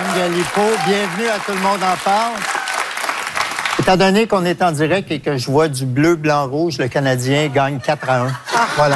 Galipo. Bienvenue à Tout le monde en parle. Étant donné qu'on est en direct et que je vois du bleu, blanc, rouge, le Canadien gagne 4-1. Voilà.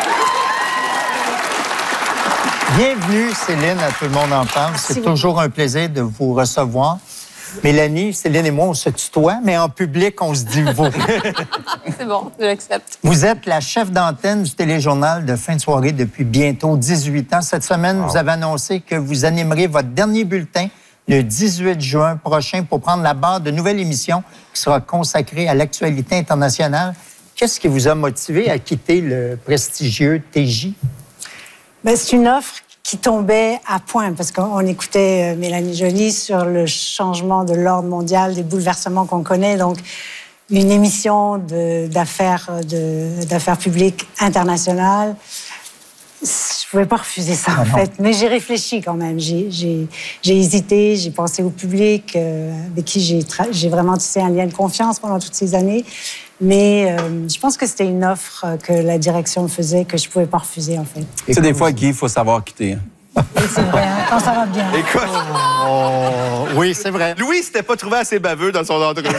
Bienvenue, Céline, à Tout le monde en parle. C'est toujours un plaisir de vous recevoir. Mélanie, Céline et moi, on se tutoie, mais en public, on se dit vous. C'est bon, je l'accepte. Vous êtes la chef d'antenne du téléjournal de fin de soirée depuis bientôt 18 ans. Cette semaine, vous avez annoncé que vous animerez votre dernier bulletin le 18 juin prochain pour prendre la barre de nouvelle émission qui sera consacrée à l'actualité internationale. Qu'est-ce qui vous a motivé à quitter le prestigieux TJ? Ben, c'est une offre qui tombait à point, parce qu'on écoutait Mélanie Joly sur le changement de l'ordre mondial, des bouleversements qu'on connaît. Donc, une émission d'affaires publiques internationales, je ne pouvais pas refuser ça, en fait. Mais j'ai réfléchi quand même. J'ai hésité, j'ai pensé au public, avec qui j'ai vraiment tissé un lien de confiance pendant toutes ces années. Mais je pense que c'était une offre que la direction me faisait, que je ne pouvais pas refuser, en fait. Tu sais, des fois, Guy, il faut savoir quitter. Et c'est vrai, hein, quand ça va bien. Écoute, Oui, c'est vrai. Louis s'était pas trouvé assez baveux dans son entrevue.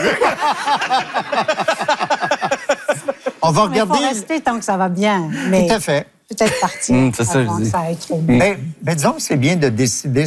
On va Il regarder... faut rester tant que ça va bien. Mais Tout à fait. peut-être partir C'est ça, avant je que dis. ça aille trop bien. Mais disons que c'est bien de décider